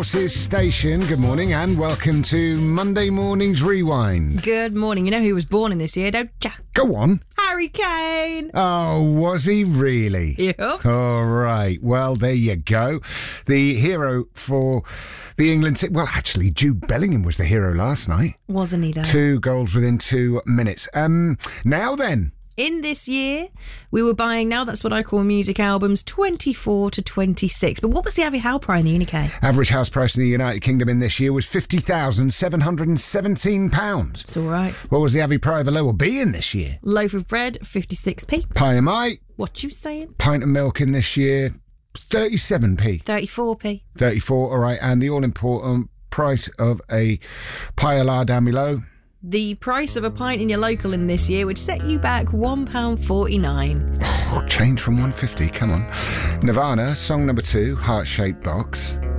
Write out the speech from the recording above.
Forces station. Good morning and welcome to Monday Morning's Rewind. Good morning. You know who was born in this year, don't ya? Go on. Harry Kane. Oh, was he really? Yep. All right. Well, there you go. The hero for the England team. Well, actually, Jude Bellingham was the hero last night. Wasn't he, though? 2 goals within 2 minutes. Now then. In this year, we were buying, now that's what I call music albums, 24 to 26. But what was the average house price in the Unicay? Average house price in the United Kingdom in this year was £50,717. It's all right. What was the average price of a lower B in this year? Loaf of bread, 56p. Pie of mate. What you saying? Pint of milk in this year, 37p. 34p. 34, all right. And the all-important price of a pie of la Damilo. The price of a pint in your local in this year would set you back £1.49. Oh, change from 150, come on. Nirvana, song number 2, Heart-Shaped Box.